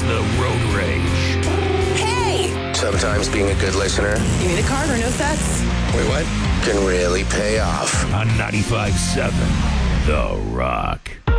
the road rage. Hey! Sometimes being a good listener. You need a card or no sets? Wait, what? Can really pay off. On 95.7 The Rock.